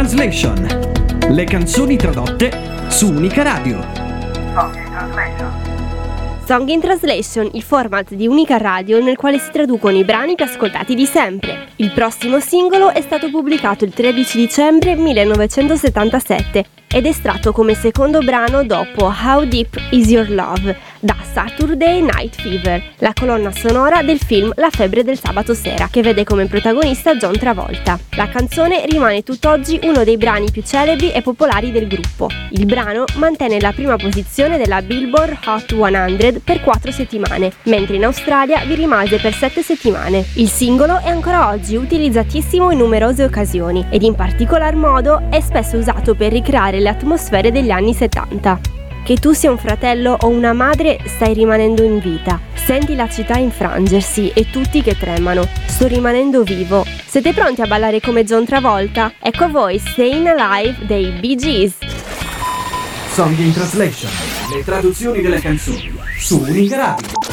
Translation. Le canzoni tradotte su Unica Radio. Song in Translation, il format di Unica Radio nel quale si traducono i brani più ascoltati di sempre. Il prossimo singolo è stato pubblicato il 13 dicembre 1977 ed è estratto come secondo brano dopo How Deep Is Your Love da Saturday Night Fever, la colonna sonora del film La febbre del sabato sera, che vede come protagonista John Travolta. La canzone rimane tutt'oggi uno dei brani più celebri e popolari del gruppo. Il brano mantenne la prima posizione della Billboard Hot 100 per 4 settimane, mentre in Australia vi rimase per 7 settimane. Il singolo è ancora oggi utilizzatissimo in numerose occasioni ed in particolar modo è spesso usato per ricreare le atmosfere degli anni 70. Che tu sia un fratello o una madre, stai rimanendo in vita. Senti la città infrangersi e tutti che tremano. Sto rimanendo vivo. Siete pronti a ballare come John Travolta? Ecco a voi Staying Alive dei Bee Gees. Song in Translation. Le traduzioni delle canzoni su Unica Radio.